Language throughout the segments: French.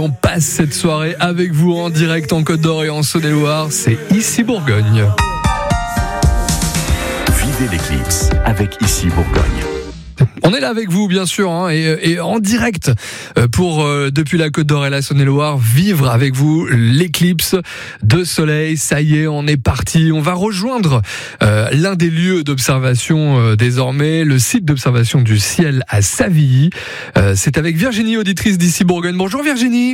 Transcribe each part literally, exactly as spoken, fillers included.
On passe cette soirée avec vous en direct en Côte d'Or et en Saône-et-Loire, c'est Ici Bourgogne. Vivez l'éclipse avec Ici Bourgogne. On est là avec vous bien sûr hein, et, et en direct pour euh, depuis la Côte d'Or et la Saône-et-Loire vivre avec vous l'éclipse de soleil. Ça y est, on est parti. On va rejoindre euh, l'un des lieux d'observation euh, désormais, le site d'observation du ciel à Savilly. Euh, c'est avec Virginie, auditrice d'Ici Bourgogne. Bonjour Virginie.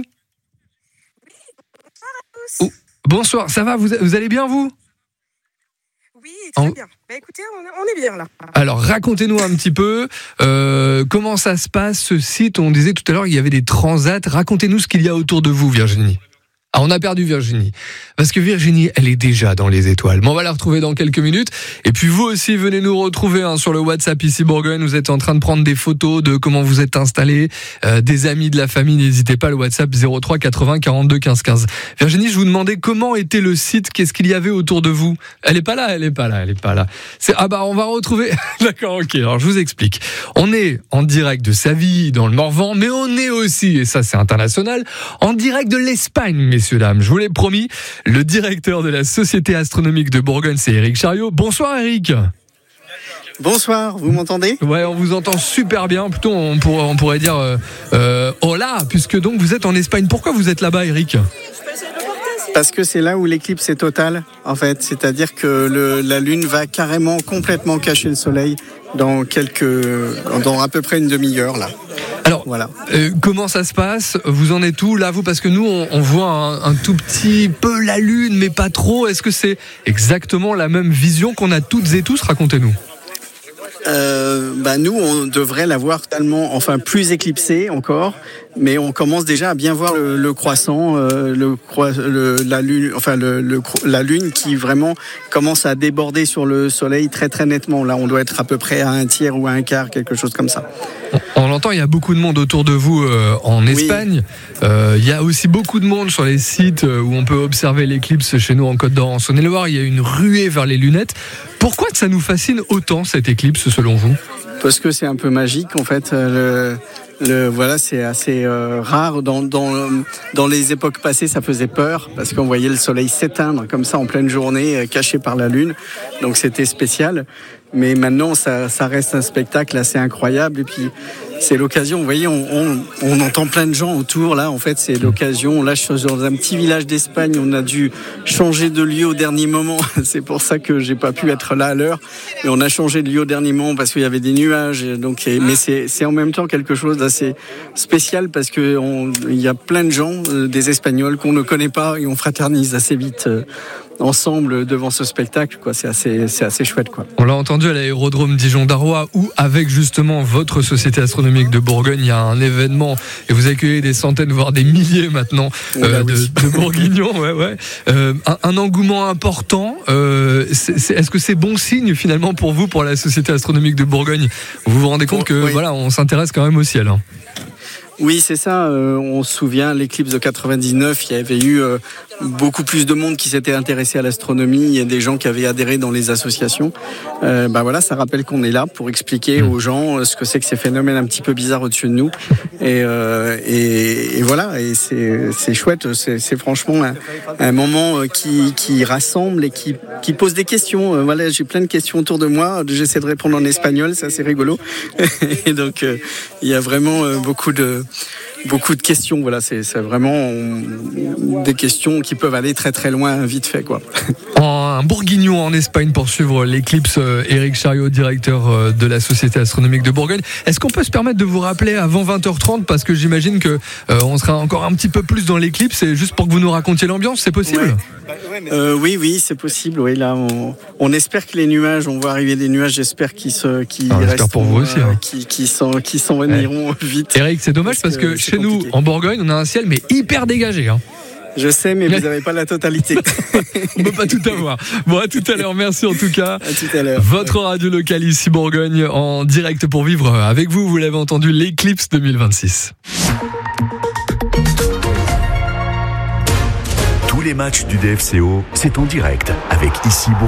Bonsoir à tous. Oh, bonsoir, ça va, vous, vous allez bien vous ? Oui, très en... bien. Bah, écoutez, on, on est bien là. Alors, racontez-nous un petit peu euh, comment ça se passe, ce site. On disait tout à l'heure qu'il y avait des transats. Racontez-nous ce qu'il y a autour de vous, Virginie. Ah, on a perdu Virginie. Parce que Virginie, elle est déjà dans les étoiles. Mais on va la retrouver dans quelques minutes. Et puis vous aussi, venez nous retrouver hein, sur le WhatsApp Ici Bourgogne. Vous êtes en train de prendre des photos de comment vous êtes installés, euh, des amis de la famille. N'hésitez pas, le WhatsApp zéro trois quatre-vingts quarante-deux quinze quinze. Virginie, je vous demandais comment était le site, qu'est-ce qu'il y avait autour de vous. Elle est pas là, elle est pas là, elle est pas là. C'est ah bah on va retrouver. D'accord, ok. Alors je vous explique. On est en direct de Savilly dans le Morvan, mais on est aussi, et ça c'est international, en direct de l'Espagne, messieurs dames. Je vous l'ai promis. Le directeur de la Société astronomique de Bourgogne, c'est Éric Chariot. Bonsoir Éric. Bonsoir, vous m'entendez ? Ouais, on vous entend super bien. Plutôt, on pourrait, on pourrait dire euh, euh, hola, puisque donc vous êtes en Espagne. Pourquoi vous êtes là-bas, Éric ? Parce que c'est là où l'éclipse est totale, en fait. C'est-à-dire que le, la Lune va carrément complètement cacher le Soleil dans quelques, dans à peu près une demi-heure là. Alors, voilà. euh, comment ça se passe ? Vous en êtes où là, vous ? Parce que nous, on, on voit un, un tout petit peu la Lune, mais pas trop. Est-ce que c'est exactement la même vision qu'on a toutes et tous ? Racontez-nous. Euh, bah nous, on devrait la voir totalement, enfin plus éclipsée encore, mais on commence déjà à bien voir le, le croissant, euh, le, le, la lune, enfin le, le, la lune qui vraiment commence à déborder sur le soleil très très nettement. Là, on doit être à peu près à un tiers ou à un quart, quelque chose comme ça. On, on l'entend, il y a beaucoup de monde autour de vous euh, en Espagne. Oui. Euh, il y a aussi beaucoup de monde sur les sites où on peut observer l'éclipse chez nous en Côte d'Or, en Saône-et-Loire. Il y a une ruée vers les lunettes. Pourquoi ça nous fascine autant cette éclipse selon vous ? Parce que c'est un peu magique en fait. Le, le, voilà, c'est assez euh, rare. Dans, dans, dans les époques passées, ça faisait peur parce qu'on voyait le soleil s'éteindre comme ça en pleine journée, caché par la lune. Donc c'était spécial. Mais maintenant, ça, ça reste un spectacle assez incroyable. Et puis, c'est l'occasion. Vous voyez, on, on, on entend plein de gens autour. Là, en fait, c'est l'occasion. Là, je suis dans un petit village d'Espagne. On a dû changer de lieu au dernier moment. C'est pour ça que j'ai pas pu être là à l'heure. Mais on a changé de lieu au dernier moment parce qu'il y avait des nuages. Donc, mais c'est, c'est en même temps quelque chose d'assez spécial parce que on, il y a plein de gens, des Espagnols qu'on ne connaît pas et on fraternise assez vite ensemble devant ce spectacle, quoi. C'est assez, c'est assez chouette, quoi. On l'a entendu à l'aérodrome Dijon-Darrois où, avec justement votre Société astronomique de Bourgogne, il y a un événement et vous accueillez des centaines, voire des milliers maintenant euh, de, de Bourguignons. Ouais, ouais. Euh, un, un engouement important. Euh, c'est, c'est, est-ce que c'est bon signe finalement pour vous, pour la Société astronomique de Bourgogne ? Vous vous rendez compte que oui. Voilà, on s'intéresse quand même au ciel. Hein. Oui, c'est ça. Euh, on se souvient, l'éclipse de quatre-vingt-dix-neuf, il y avait eu euh, beaucoup plus de monde qui s'était intéressé à l'astronomie. Il y a des gens qui avaient adhéré dans les associations. Euh, bah voilà, ça rappelle qu'on est là pour expliquer aux gens ce que c'est que ces phénomènes un petit peu bizarres au-dessus de nous. Et, euh, et, et voilà, et c'est, c'est chouette. C'est, c'est franchement un, un moment qui, qui rassemble et qui, qui pose des questions. Euh, voilà, j'ai plein de questions autour de moi. J'essaie de répondre en espagnol, c'est assez rigolo. Et donc, euh, il y a vraiment euh, beaucoup de Beaucoup de questions, voilà, c'est, c'est vraiment on, des questions qui peuvent aller très très loin vite fait, quoi. Un Bourguignon en Espagne pour suivre l'éclipse. Éric Chariot, directeur de la Société astronomique de Bourgogne. Est-ce qu'on peut se permettre de vous rappeler avant vingt heures trente parce que j'imagine que euh, on sera encore un petit peu plus dans l'éclipse et juste pour que vous nous racontiez l'ambiance, c'est possible ? Ouais. Euh, oui, oui, c'est possible. Oui, là, on, on espère que les nuages, on voit arriver des nuages. J'espère qu'ils se, qui ah, restent, pour vous aussi, euh, hein. qui, qui s'en, qui s'en iront ouais. vite. Éric, c'est dommage parce, parce que, que chez compliqué. Nous, en Bourgogne, on a un ciel mais hyper dégagé. Hein. Je sais, mais vous n'avez pas la totalité. On ne peut pas tout avoir. Bon, à tout à l'heure. Merci en tout cas. À tout à l'heure. Votre radio locale Ici Bourgogne en direct pour vivre avec vous. Vous l'avez entendu, l'éclipse deux mille vingt-six. Tous les matchs du D F C O, c'est en direct avec Ici Bourgogne.